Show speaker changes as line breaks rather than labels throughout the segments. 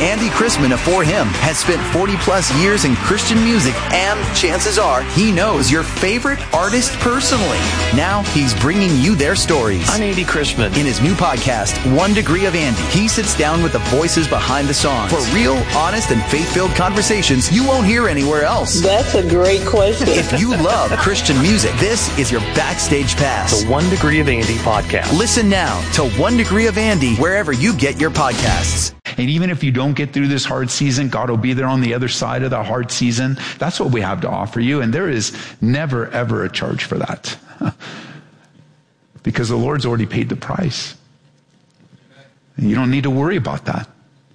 Andy Chrisman of For Him has spent 40 plus years in Christian music, and chances are he knows your favorite artist personally. Now he's bringing you their stories.
I'm Andy Chrisman.
In his new podcast, 1 Degree of Andy, he sits down with the voices behind the songs for real, honest, and faith-filled conversations you won't hear anywhere else.
That's a great question.
If you love Christian music, this is your backstage pass.
The 1 Degree of Andy podcast.
Listen now to 1 Degree of Andy wherever you get your podcasts.
And even if you don't get through this hard season, God will be there on the other side of the hard season. That's what we have to offer you. And there is never, ever a charge for that. Because the Lord's already paid the price. And you don't need to worry about that.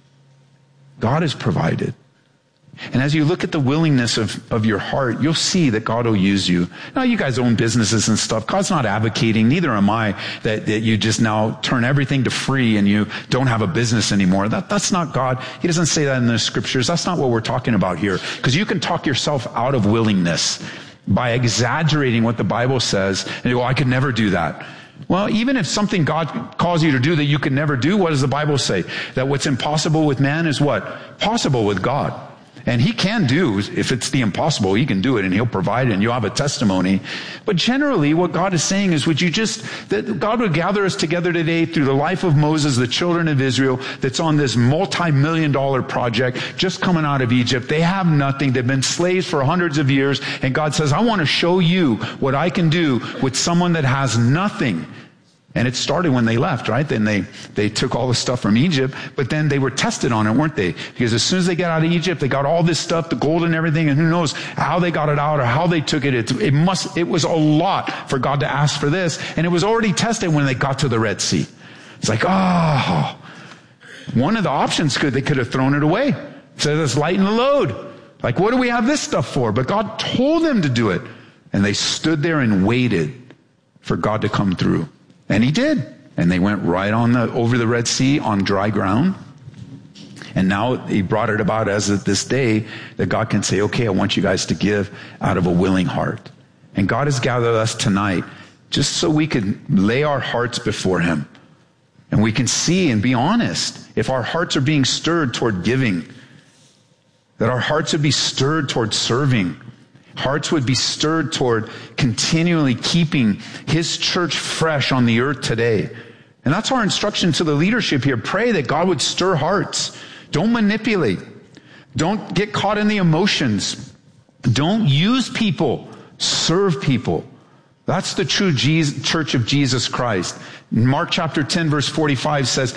God has provided. And as you look at the willingness of your heart, you'll see that God will use you. Now, you guys own businesses and stuff. God's not advocating, neither am I, that you just now turn everything to free and you don't have a business anymore. That's not God. He doesn't say that in the scriptures. That's not what we're talking about here. Because you can talk yourself out of willingness by exaggerating what the Bible says. And you go, I could never do that. Well, even if something God calls you to do that you could never do, what does the Bible say? That what's impossible with man is what? Possible with God. And he can do, if it's the impossible, he can do it and he'll provide it and you'll have a testimony. But generally what God is saying is, that God would gather us together today through the life of Moses, the children of Israel, that's on this multi-million-dollar project, just coming out of Egypt. They have nothing. They've been slaves for hundreds of years. And God says, I want to show you what I can do with someone that has nothing. And it started when they left, right? Then they took all the stuff from Egypt, but then they were tested on it, weren't they? Because as soon as they got out of Egypt, they got all this stuff, the gold and everything, and who knows how they got it out or how they took it. It was a lot for God to ask for this, and it was already tested when they got to the Red Sea. It's like, one of the options they could have thrown it away. Said, let's lighten the load. Like, what do we have this stuff for? But God told them to do it. And they stood there and waited for God to come through. And he did. And they went right over the Red Sea on dry ground. And now he brought it about as of this day that God can say, okay, I want you guys to give out of a willing heart. And God has gathered us tonight just so we could lay our hearts before him. And we can see and be honest if our hearts are being stirred toward giving, that our hearts would be stirred toward serving. Hearts would be stirred toward continually keeping his church fresh on the earth today. And that's our instruction to the leadership here. Pray that God would stir hearts. Don't manipulate. Don't get caught in the emotions. Don't use people. Serve people. That's the true church of Jesus Christ. Mark chapter 10 verse 45 says,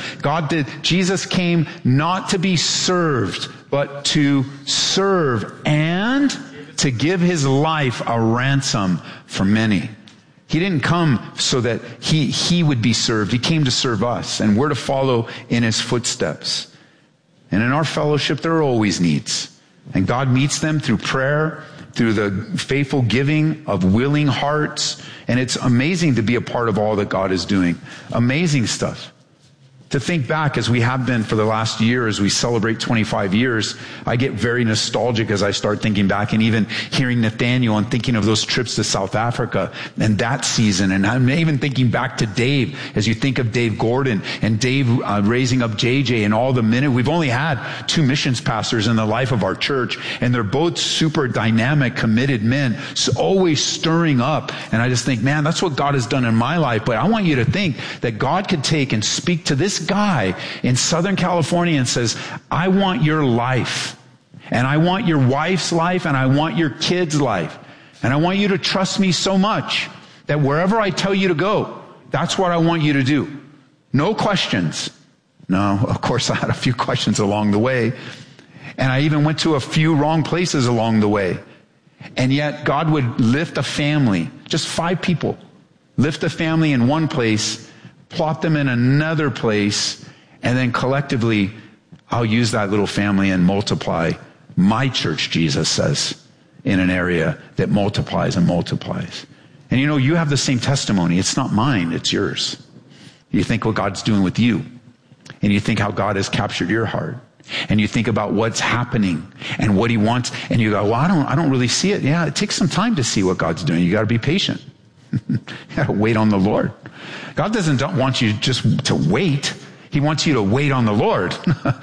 Jesus came not to be served, but to serve and to give his life a ransom for many. He didn't come so that he would be served. He came to serve us, and we're to follow in his footsteps. And in our fellowship, there are always needs. And God meets them through prayer, through the faithful giving of willing hearts. And it's amazing to be a part of all that God is doing. Amazing stuff. To think back, as we have been for the last year, as we celebrate 25 years, I get very nostalgic as I start thinking back, and even hearing Nathaniel and thinking of those trips to South Africa and that season. And I'm even thinking back to Dave, as you think of Dave Gordon and Dave raising up JJ and all the minute. We've only had 2 missions pastors in the life of our church, and they're both super dynamic, committed men, so always stirring up. And I just think, man, that's what God has done in my life. But I want you to think that God could take and speak to this guy in Southern California and says, I want your life, and I want your wife's life, and I want your kids' life, and I want you to trust me so much that wherever I tell you to go, that's what I want you to do. No questions. No, of course I had a few questions along the way, and I even went to a few wrong places along the way. And yet God would lift a family, just 5 people, lift a family in one place, plot them in another place, and then collectively, I'll use that little family and multiply my church, Jesus says, in an area that multiplies and multiplies. And you have the same testimony. It's not mine, it's yours. You think what God's doing with you, and you think how God has captured your heart, and you think about what's happening and what he wants, and you go, well, I don't really see it. Yeah, it takes some time to see what God's doing. You got to be patient. You got to wait on the Lord. God doesn't want you just to wait. He wants you to wait on the Lord.